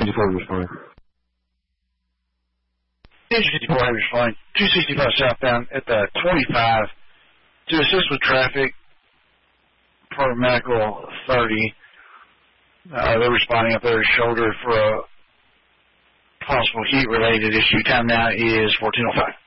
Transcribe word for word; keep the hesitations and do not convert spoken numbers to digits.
fifty-four responding. Engine fifty-four heavy responding. two sixty-five southbound at the twenty-five to assist with traffic per medical thirty. Uh, they're responding up their shoulder for a possible heat-related issue. Time now is fourteen oh five.